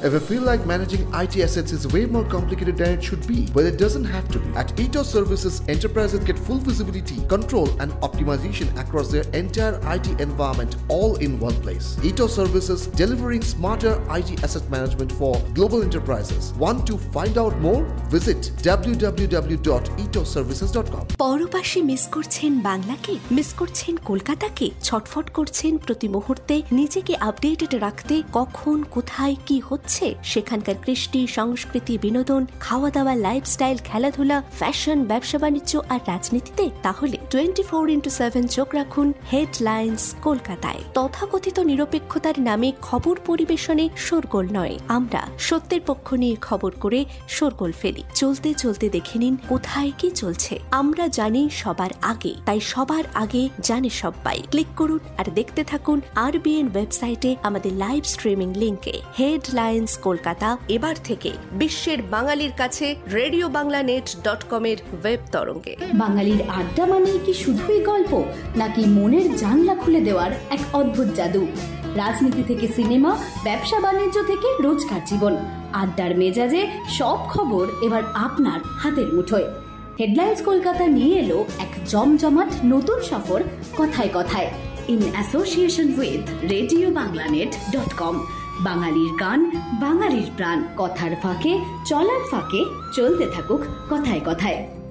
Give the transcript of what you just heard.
If you feel like managing IT assets is way more complicated than it should be, well, it doesn't have to be. At Ethos Services, enterprises get full visibility, control, and optimization across their entire IT environment all in one place. Ethos Services, delivering smarter IT asset management for global enterprises. Want to find out more? Visit www.ethosservices.com. পরপাশে miss করছেন বাংলাকে, miss করছেন কলকাতাকে, ছটফট করছেন প্রতি মুহূর্তে নিজেকে updated রাখতে কখন কোথায় কি হচ্ছে, সেখানকার কৃষ্টি, সংস্কৃতি, বিনোদন, খাওয়া দাওয়া, লাইফস্টাইল, খেলাধুলা, ফ্যাশন, ব্যবসা বাণিজ্য আর রাজনীতিতে? তাহলে 24x7 চোখ রাখুন হেডলাইন্স কলকাতায়। তথাকথিত নিরপেক্ষতার নামে খবর পরিবেশনে শোরগোল নয়, আমরা সত্যের পক্ষ নিয়ে খবর করে শোরগোল ফেলি। চলতে চলতে দেখে নিন কোথায় কি চলছে। আমরা জানি সবার আগে, তাই সবার আগে জানে সবাই। ক্লিক করুন আর দেখতে থাকুন RBN ওয়েবসাইটে আমাদের লাইভ স্ট্রিমিং লিংকে। হেডলাইন্স কলকাতা এবার থেকে বিশ্বের বাঙালির কাছে radioBanglanet.com এর ওয়েব তরঙ্গে। বাঙালির আড্ডা মানেই কি শুধুই গল্প, নাকি মনের জানলা খুলে দেওয়ার এক অদ্ভুত জাদু? রাজনীতি থেকে সিনেমা, ব্যবসা বাণিজ্য থেকে রোজকার জীবন, আড্ডার মেজাজে সব খবর এবার আপনার হাতের মুঠোয়। হেডলাইন্স কলকাতা নিয়ে এলো এক জমজমাট নতুন সফর কথায় কথায়, ইন অ্যাসোসিয়েশন উইথ radioBanglanet.com। বাঙালির গান, বাঙালির প্রাণ, কথার ফাঁকে চলার ফাঁকে চলতে থাকুক কথায় কথায়।